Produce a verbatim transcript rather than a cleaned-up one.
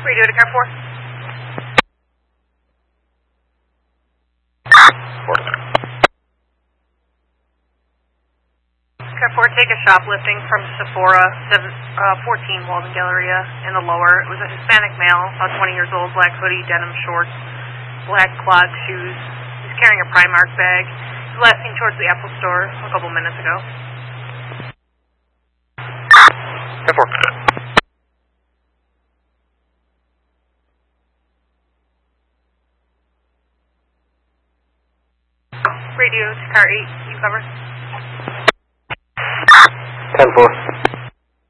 Radio to car four. Four. Car four, take a shoplifting from Sephora, seven, uh, fourteen Walden Galleria in the lower. It was a Hispanic male, about twenty years old, black hoodie, denim shorts, black clog shoes. He's carrying a Primark bag. He was last seen towards the Apple store a couple minutes ago. ten four. Radio to car eight, you cover? ten four.